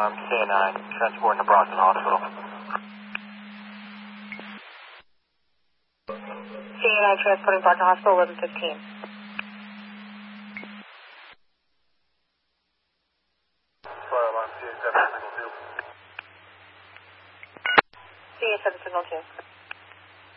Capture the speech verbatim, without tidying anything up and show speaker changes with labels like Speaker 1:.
Speaker 1: alarm, C A nine, transporting to Brockton Hospital.
Speaker 2: C A nine, transporting Brockton Hospital, eleven fifteen.
Speaker 1: Fire alarm, C A seven, signal two.
Speaker 2: C A seven, signal two.